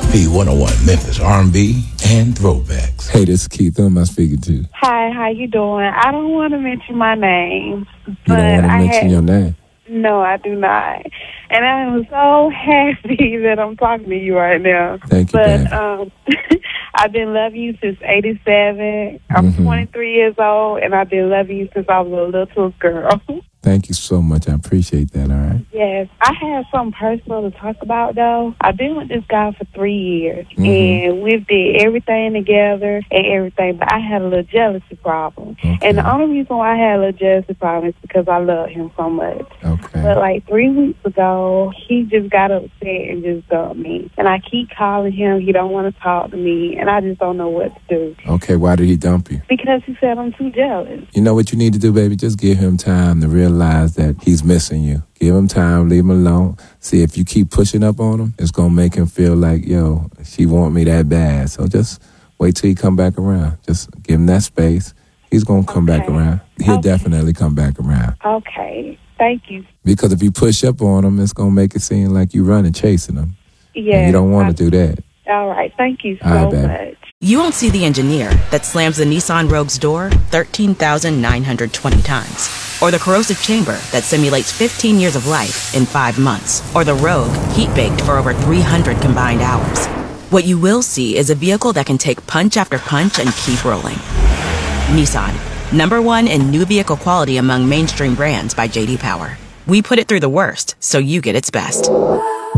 MSP 101, Memphis R&B and throwbacks. Hey, this is Keith. Who am I speaking to? Hi, how you doing? I don't want to mention my name. You don't want to mention your name? No, I do not. And I am so happy that I'm talking to you right now. Thank you, But I've been loving you since 87. I'm 23 years old, and I've been loving you since I was a little girl. Thank you so much. I appreciate that, all right? Yes. I have something personal to talk about, though. I've been with this guy for 3 years, and we've did everything together and everything, but I had a little jealousy problem. Okay. And the only reason why I had a little jealousy problem is because I love him so much. Okay. But like 3 weeks ago, he just got upset and just dumped me. And I keep calling him. He don't want to talk to me, and I just don't know what to do. Okay, why did he dump you? Because he said I'm too jealous. You know what you need to do, baby? Just give him time to realize that he's missing you. Give him time, leave him alone. See, if you keep pushing up on him, it's going to make him feel like, yo, she want me that bad. So just wait till he come back around. Just give him that space. He's going to come back around. He'll definitely come back around. Okay. Thank you. Because if you push up on him, it's going to make it seem like you running, chasing him. Yeah. And you don't want to do that. All right. Thank you so much. You won't see the engineer that slams the Nissan Rogue's door 13,920 times. Or the corrosive chamber that simulates 15 years of life in 5 months. Or the Rogue heat-baked for over 300 combined hours. What you will see is a vehicle that can take punch after punch and keep rolling. Nissan, #1 in new vehicle quality among mainstream brands by J.D. Power. We put it through the worst, so you get its best.